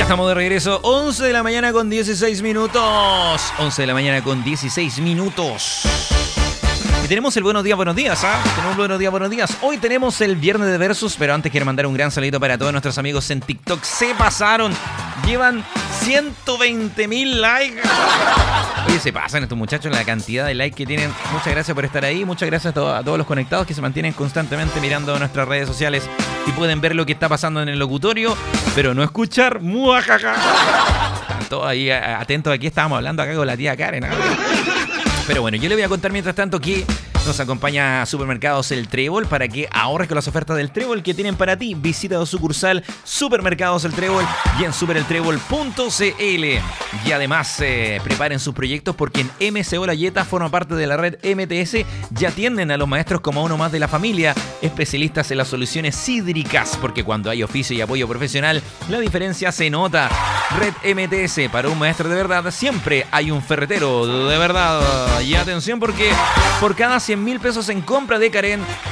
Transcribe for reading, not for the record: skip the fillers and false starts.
estamos de regreso, 11 de la mañana con 16 minutos. 11 de la mañana con 16 minutos. Y tenemos el buenos días, ¿ah? Tenemos buenos días. Hoy tenemos el viernes de Versus, pero antes quiero mandar un gran saludito para todos nuestros amigos en TikTok. Se pasaron, llevan 120.000 likes. Oye, se pasan estos muchachos la cantidad de likes que tienen. Muchas gracias por estar ahí. Muchas gracias a todos los conectados que se mantienen constantemente mirando nuestras redes sociales y pueden ver lo que está pasando en el locutorio, pero no escuchar. Muajaja. Están todos ahí atentos. Aquí estábamos hablando acá con la tía Karen, ¿eh? Pero bueno, yo le voy a contar mientras tanto que nos acompaña Supermercados El Trébol para que ahorres con las ofertas del Trébol que tienen para ti. Visita tu sucursal Supermercados El Trébol y en supereltrébol.cl. Y además preparen sus proyectos porque en MCO La Yeta forma parte de la red MTS. Ya atienden a los maestros como a uno más de la familia, especialistas en las soluciones hídricas, porque cuando hay oficio y apoyo profesional, la diferencia se nota. Red MTS, para un maestro de verdad siempre hay un ferretero de verdad. Y atención porque por cada 100.000 pesos en compra de Karen